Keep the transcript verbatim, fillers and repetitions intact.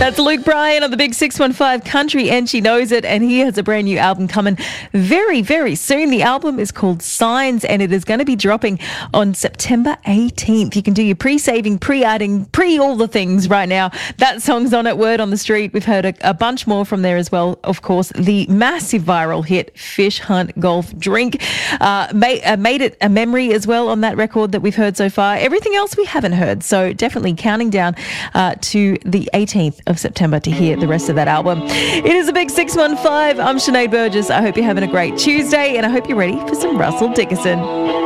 That's Luke Bryan on the Big six one five Country, and she knows it. And he has a brand new album coming very, very soon. The album is called Signs, and it is going to be dropping on September eighteenth. You can do your pre-saving, pre-adding, pre all the things right now. That song's on at Word on the Street. We've heard a, a bunch more from there as well. Of course, the massive viral hit Fish Hunt Golf Drink uh, made, uh, made it a memory as well on that record that we've heard so far. Everything else we haven't heard. So definitely counting down uh, to the eighteenth of September to hear the rest of that album. It is a Big six one five. I'm Sinead Burgess. I hope you're having a great Tuesday, and I hope you're ready for some Russell Dickerson.